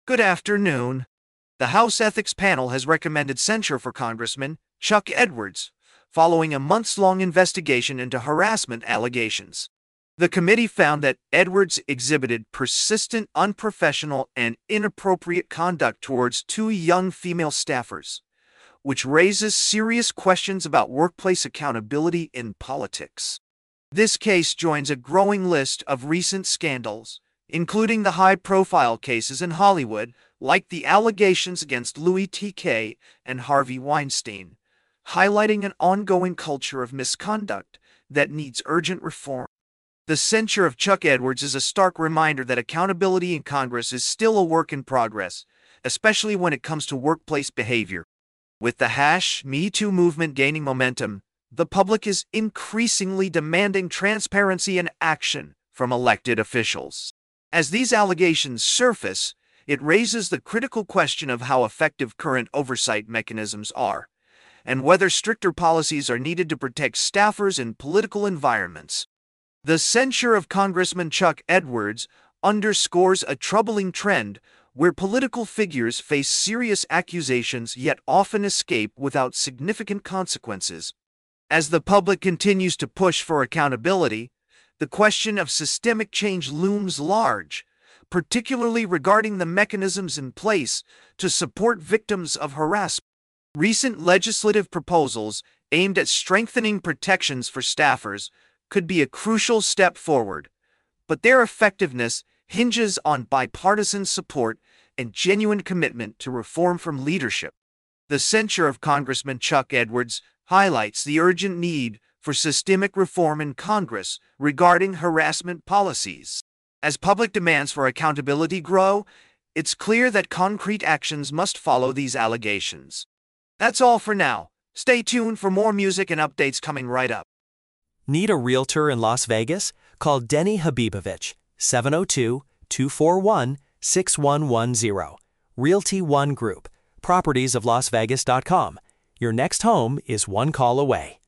Good afternoon. The House Ethics Panel has recommended censure for Congressman Chuck Edwards, following a months-long investigation into harassment allegations. The committee found that Edwards exhibited persistent, unprofessional, and inappropriate conduct towards two young female staffers, which raises serious questions about workplace accountability in politics. This case joins a growing list of recent scandals, including the high-profile cases in Hollywood, like the allegations against Louis T.K. and Harvey Weinstein, highlighting an ongoing culture of misconduct that needs urgent reform. The censure of Chuck Edwards is a stark reminder that accountability in Congress is still a work in progress, especially when it comes to workplace behavior. With the #MeToo movement gaining momentum, the public is increasingly demanding transparency and action from elected officials. As these allegations surface, it raises the critical question of how effective current oversight mechanisms are, and whether stricter policies are needed to protect staffers in political environments. The censure of Congressman Chuck Edwards underscores a troubling trend where political figures face serious accusations yet often escape without significant consequences. As the public continues to push for accountability, the question of systemic change looms large, particularly regarding the mechanisms in place to support victims of harassment. Recent legislative proposals aimed at strengthening protections for staffers could be a crucial step forward, but their effectiveness hinges on bipartisan support and genuine commitment to reform from leadership. The censure of Congressman Chuck Edwards highlights the urgent need for systemic reform in Congress regarding harassment policies. As public demands for accountability grow, it's clear that concrete actions must follow these allegations. That's all for now. Stay tuned for more music and updates coming right up. Need a realtor in Las Vegas? Call Denny Habibovich, 702-241-6110. Realty One Group, propertiesoflasvegas.com. Your next home is one call away.